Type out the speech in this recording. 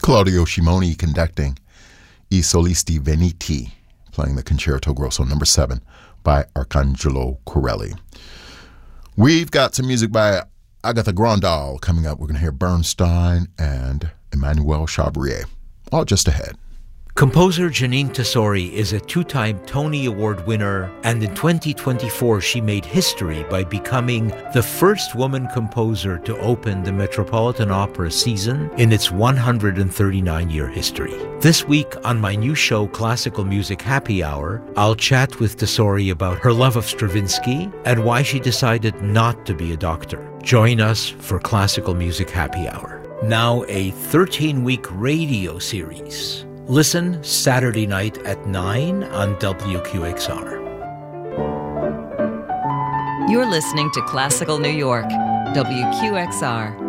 Claudio Shimoni conducting, I Solisti Veniti playing the Concerto Grosso No. 7 by Arcangelo Corelli. We've got some music by Agatha Grandal coming up. We're going to hear Bernstein and Emmanuel Chabrier. All just ahead. Composer Jeanine Tesori is a two-time Tony Award winner, and in 2024 she made history by becoming the first woman composer to open the Metropolitan Opera season in its 139-year history. This week on my new show, Classical Music Happy Hour, I'll chat with Tesori about her love of Stravinsky and why she decided not to be a doctor. Join us for Classical Music Happy Hour. Now a 13-week radio series. Listen Saturday night at 9 on WQXR. You're listening to Classical New York, WQXR.